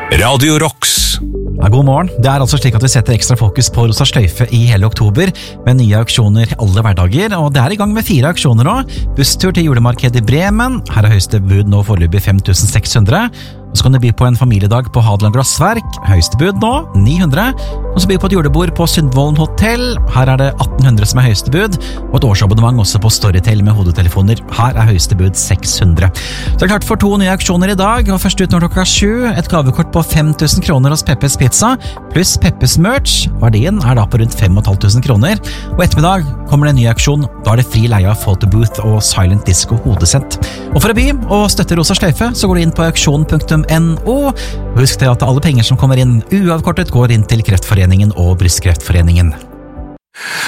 Radio Rocks. Ja, god morgen. Det altså slik at vi setter ekstra fokus på Rosa Sløyfe i hele oktober, med nye auksjoner alle hverdager, og det I gang med 4 auksjoner nå. Busstur til julemarkedet I Bremen. Her høyeste bud nå foreløpig 5600. Og så kan du by på en familiedag på Hadeland Glassverk. Høyeste bud nå 900. Og så by på et julebord på Sundvolden Hotel. Her det 1800 som høyeste bud, og et årsabonnement også på Storytel med hodetelefoner. Her høyeste bud 600. Så klart for 2 nye auksjoner I dag, og først ut når klokka 7, et gavekort på 5000 kroner hos Peppes Pizza, pluss Peppes Merch. Verdien da på rundt 5500 kroner. Og ettermiddag kommer det en ny auksjon. Da det fri leie av Photobooth og Silent Disco hodesett. Og for å by og støtte Rosa Sløyfe, så går du inn på auksjon.no. Husk til at alle penger som kommer inn uavkortet går inn til Kreftforeningen og Brystkreftforeningen.